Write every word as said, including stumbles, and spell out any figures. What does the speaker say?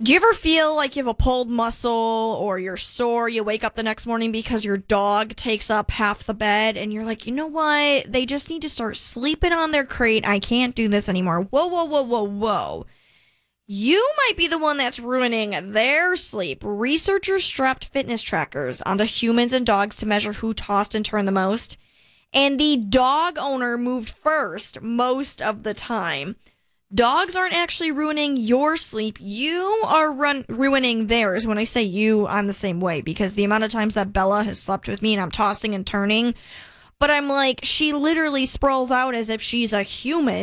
Do you ever feel like you have a pulled muscle or you're sore? You wake up the next morning because your dog takes up half the bed and you're like, you know what? They just need to start sleeping on their crate. I can't do this anymore. Whoa, whoa, whoa, whoa, whoa. You might be the one that's ruining their sleep. Researchers strapped fitness trackers onto humans and dogs to measure who tossed and turned the most. And the dog owner moved first most of the time. Dogs aren't actually ruining your sleep. You are run- ruining theirs. When I say you, I'm the same way, because the amount of times that Bella has slept with me and I'm tossing and turning, but I'm like, she literally sprawls out as if she's a human.